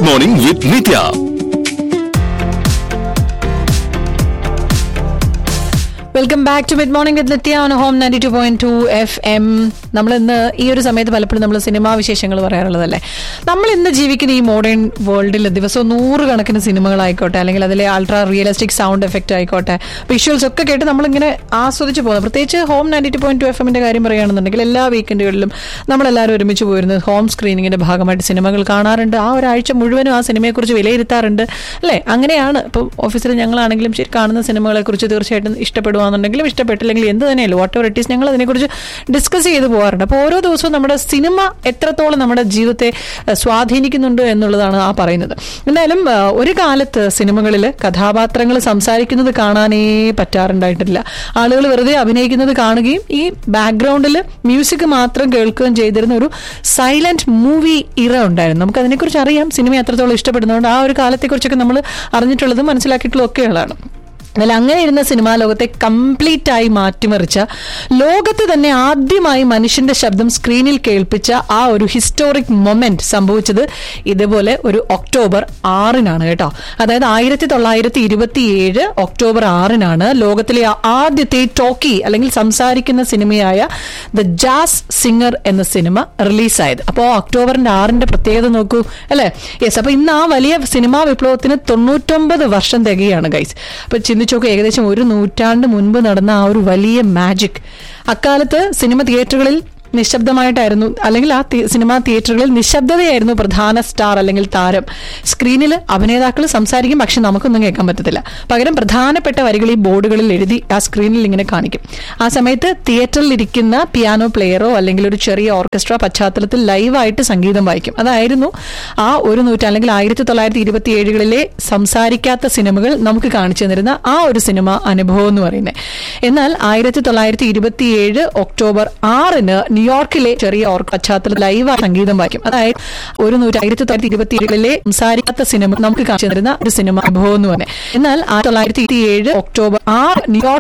Morning with Nitya. Welcome back to mid morning with Nithya on home 92.2 FM. നമ്മൾ ഇന്ന് ഈ ഒരു സമയത്ത് പലപ്പോഴും നമ്മൾ സിനിമാ വിശേഷങ്ങൾ പറയാറുള്ളതല്ലേ. നമ്മൾ ഇന്ന് ജീവിക്കുന്ന ഈ മോഡേൺ വേൾഡിൽ ദിവസവും 100 കണക്കിന് സിനിമകളായിക്കോട്ടെ, അല്ലെങ്കിൽ അതിലെ അൾട്രാ റിയലിസ്റ്റിക് സൗണ്ട് എഫക്റ്റ് ആയിക്കോട്ടെ, വിഷ്വൽസ് ഒക്കെ കേട്ട് നമ്മളിങ്ങനെ ആസ്വദിച്ച് പോകുന്നത്. പ്രത്യേകിച്ച് ഹോം 92.2 FMന്റെ കാര്യം പറയുകയാണെന്നുണ്ടെങ്കിൽ എല്ലാ വീക്കെൻഡുകളിലും നമ്മളെല്ലാവരും ഒരുമിച്ച് പോയിരുന്നത് ഹോം സ്ക്രീനിങ്ങിന്റെ ഭാഗമായിട്ട് സിനിമകൾ കാണാറുണ്ട്. ആ ഒരാഴ്ച മുഴുവനും ആ സിനിമയെക്കുറിച്ച് വിലയിരുത്താറുണ്ട് അല്ലേ. അങ്ങനെയാണ് ഇപ്പോൾ ഓഫീസിൽ ഞങ്ങളാണെങ്കിലും ശരി കാണുന്ന സിനിമകളെക്കുറിച്ച് തീർച്ചയായിട്ടും ഇഷ്ടപ്പെടുവാന്നുണ്ടെങ്കിലും ഇഷ്ടപ്പെട്ടില്ലെങ്കിൽ എന്ത് തന്നെയല്ലോ വാട്ട് എവർ ഇറ്റ് ഈസ് ഞങ്ങൾ അതിനെക്കുറിച്ച് ഡിസ്കസ് ചെയ്ത് പോകാറുണ്ട്. അപ്പോൾ ഓരോ ദിവസവും നമ്മുടെ സിനിമ എത്രത്തോളം നമ്മുടെ ജീവിതത്തെ സ്വാധീനിക്കുന്നുണ്ട് എന്നുള്ളതാണ് ആ പറയുന്നത്. എന്തായാലും ഒരു കാലത്ത് സിനിമകളിൽ കഥാപാത്രങ്ങൾ സംസാരിക്കുന്നത് കാണാനേ പറ്റാറുണ്ടായിട്ടില്ല. ആളുകൾ വെറുതെ അഭിനയിക്കുന്നത് കാണുകയും ഈ ബാക്ക്ഗ്രൗണ്ടിൽ മ്യൂസിക് മാത്രം കേൾക്കുകയും ചെയ്തിരുന്ന ഒരു സൈലന്റ് മൂവി ഇറ ഉണ്ടായിരുന്നു. നമുക്ക് അതിനെക്കുറിച്ച് അറിയാം, സിനിമ എത്രത്തോളം ഇഷ്ടപ്പെടുന്നതുകൊണ്ട് ആ ഒരു കാലത്തെക്കുറിച്ചൊക്കെ നമ്മൾ അറിഞ്ഞിട്ടുള്ളതും മനസ്സിലാക്കിയിട്ടുള്ളതും ഒക്കെയുള്ളതാണ്. എന്നാൽ അങ്ങനെ ഇരുന്ന സിനിമാ ലോകത്തെ കംപ്ലീറ്റ് ആയി മാറ്റിമറിച്ച, ലോകത്ത് തന്നെ ആദ്യമായി മനുഷ്യന്റെ ശബ്ദം സ്ക്രീനിൽ കേൾപ്പിച്ച ആ ഒരു ഹിസ്റ്റോറിക് മൊമെന്റ് സംഭവിച്ചത് ഇതുപോലെ ഒരു ഒക്ടോബർ 6 കേട്ടോ. അതായത് 1927 ഒക്ടോബർ 6 ലോകത്തിലെ ആദ്യത്തെ ടോക്കി അല്ലെങ്കിൽ സംസാരിക്കുന്ന സിനിമയായ ദ ജാസ് സിംഗർ എന്ന സിനിമ റിലീസായത്. അപ്പോൾ ഒക്ടോബർ 6 പ്രത്യേകത നോക്കൂ അല്ലെ. യെസ്, അപ്പൊ ഇന്ന് ആ വലിയ സിനിമാ വിപ്ലവത്തിന് 99 വർഷം തികയാണ് ഗൈസ്. അപ്പൊ ചിന്തിച്ചോക്കെ, ഏകദേശം ഒരു നൂറ്റാണ്ട് മുൻപ് നടന്ന ആ ഒരു വലിയ മാജിക്. അക്കാലത്ത് സിനിമ തിയേറ്ററുകളിൽ നിശബ്ദമായിട്ടായിരുന്നു, അല്ലെങ്കിൽ ആ സിനിമാ തിയേറ്ററുകളിൽ നിശബ്ദതയായിരുന്നു പ്രധാന സ്റ്റാർ അല്ലെങ്കിൽ താരം. സ്ക്രീനിൽ അഭിനേതാക്കൾ സംസാരിക്കും, പക്ഷെ നമുക്കൊന്നും കേൾക്കാൻ പറ്റത്തില്ല. പകരം പ്രധാനപ്പെട്ട വരികൾ ഈ ബോർഡുകളിൽ എഴുതി ആ സ്ക്രീനിൽ ഇങ്ങനെ കാണിക്കും. ആ സമയത്ത് തിയേറ്ററിൽ ഇരിക്കുന്ന പിയാനോ പ്ലെയറോ അല്ലെങ്കിൽ ഒരു ചെറിയ ഓർക്കസ്ട്ര പശ്ചാത്തലത്തിൽ ലൈവായിട്ട് സംഗീതം വായിക്കും. അതായിരുന്നു ആ ഒരു നൂറ്റാണ്ട് അല്ലെങ്കിൽ 1927 സംസാരിക്കാത്ത സിനിമകൾ നമുക്ക് കാണിച്ചു തന്നിരുന്ന ആ ഒരു സിനിമ അനുഭവം എന്ന് പറയുന്നത്. എന്നാൽ 1927 ഒക്ടോബർ 6 ന്യൂയോർക്കിലെ ചെറിയ പശ്ചാത്തലത്തിൽ ലൈവ് സംഗീതം വായിക്കും. അതായത് ഒരു 1927 സംസാരിക്കാത്ത സിനിമ നമുക്ക് കാണിച്ചു തരുന്ന ഒരു സിനിമ അനുഭവം എന്ന് പറയുന്നത്. എന്നാൽ 1927 ഒക്ടോബർ 6 ന്യൂയോർക്ക്